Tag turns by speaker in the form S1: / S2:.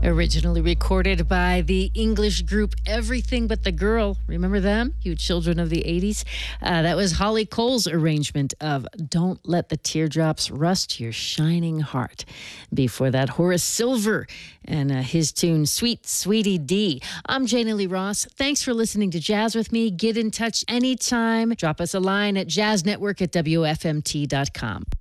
S1: Originally recorded by the English group Everything But the Girl. Remember them, you children of the 80s? That was Holly Cole's arrangement of Don't Let the Teardrops Rust Your Shining Heart. Before that, Horace Silver and his tune, Sweet Sweetie D. I'm Jana Lee Ross. Thanks for listening to Jazz with me. Get in touch anytime. Drop us a line at jazznetwork@wfmt.com.